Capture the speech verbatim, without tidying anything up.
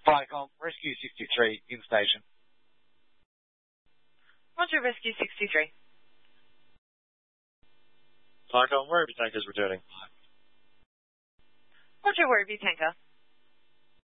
Viacom, Rescue sixty-three, in station. Roger, Rescue sixty-three. Viacom, Werribee Tankers returning. Roger, Werribee Tanker.